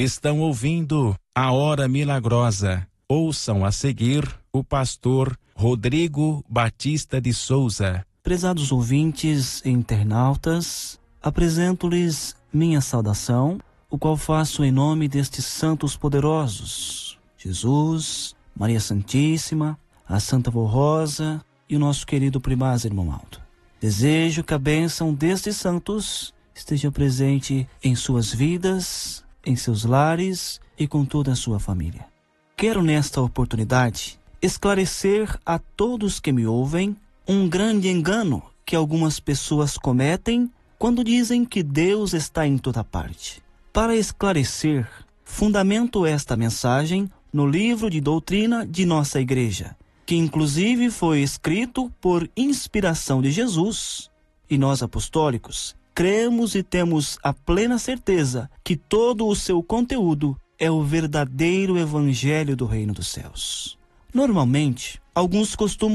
Estão ouvindo a Hora Milagrosa. Ouçam a seguir o pastor Rodrigo Batista de Souza. Prezados ouvintes e internautas, apresento-lhes minha saudação, o qual faço em nome destes santos poderosos: Jesus, Maria Santíssima, a Santa Vó Rosa e o nosso querido primaz irmão Aldo. Desejo que a bênção destes santos esteja presente em suas vidas, em seus lares e com toda a sua família. Quero nesta oportunidade esclarecer a todos que me ouvem um grande engano que algumas pessoas cometem quando dizem que Deus está em toda parte. Para esclarecer, fundamento esta mensagem no livro de doutrina de nossa igreja, que inclusive foi escrito por inspiração de Jesus. E nós apostólicos cremos e temos a plena certeza que todo o seu conteúdo é o verdadeiro evangelho do reino dos céus. Normalmente, alguns costumam